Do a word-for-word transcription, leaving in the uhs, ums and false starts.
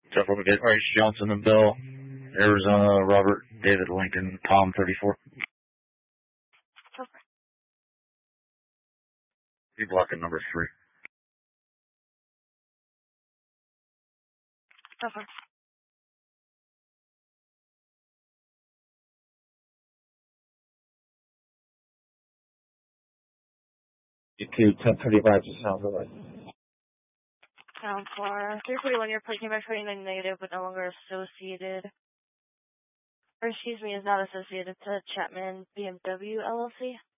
So we're going to get Rice Johnson and Bill, Arizona, Robert, David Lincoln, Tom thirty-four. Perfect. Be blocking number three. Perfect. You two, ten thirty-five to sound away. Sound for three forty-one, you're placing back twenty-nine negative, but no longer associated. Or excuse me, is not associated to Chapman B M W L L C.